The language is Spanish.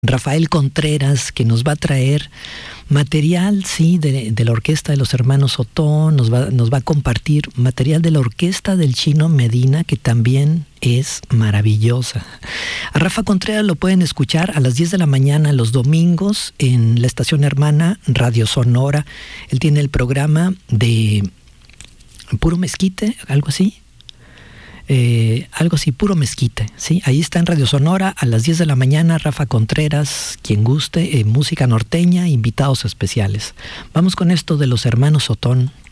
Rafael Contreras, que nos va a traer material, sí, de la orquesta de los hermanos Otón, nos va a compartir material de la orquesta del Chino Medina, que también es maravillosa. A Rafa Contreras lo pueden escuchar a las 10 de la mañana los domingos en la estación hermana Radio Sonora. Él tiene el programa de Puro Mezquite, algo así. Puro Mezquite, ¿sí? Ahí está en Radio Sonora a las 10 de la mañana, Rafa Contreras, quien guste, música norteña, invitados especiales. Vamos con esto de los hermanos Otón.